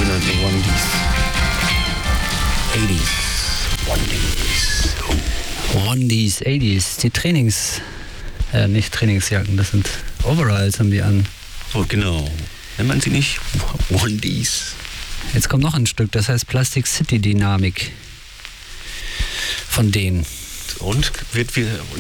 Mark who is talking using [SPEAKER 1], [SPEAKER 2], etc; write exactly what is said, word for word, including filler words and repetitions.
[SPEAKER 1] sogenannten Onedies. achtziger. Onedies.
[SPEAKER 2] Onedies, achtziger. Die Trainings... Äh, nicht Trainingsjacken, das sind Overalls, haben die an.
[SPEAKER 1] Oh, genau. Nennt man sie nicht Onedies?
[SPEAKER 2] Jetzt kommt noch ein Stück, das heißt Plastic City Dynamik. Von denen.
[SPEAKER 1] Und wird wieder